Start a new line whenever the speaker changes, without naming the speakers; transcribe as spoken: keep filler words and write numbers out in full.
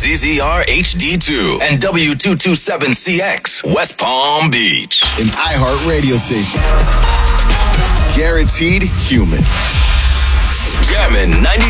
Z Z R H D two and W two twenty-seven C X, West Palm Beach.
An iHeart radio station. Guaranteed human.
Jammin' ninety